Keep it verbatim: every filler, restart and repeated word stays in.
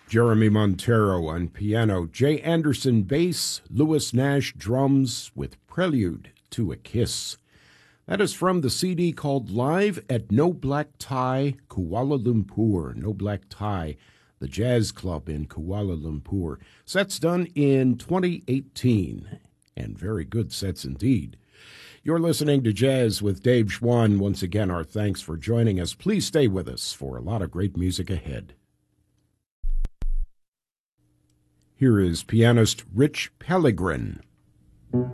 Jeremy Montero on piano, Jay Anderson bass, Louis Nash drums with Prelude to a Kiss. That is from the C D called Live at No Black Tie, Kuala Lumpur. No Black Tie, the jazz club in Kuala Lumpur. Sets done in twenty eighteen, and very good sets indeed. You're listening to Jazz with Dave Schwann. Once again, our thanks for joining us. Please stay with us for a lot of great music ahead. Here is pianist Rich Pellegrin.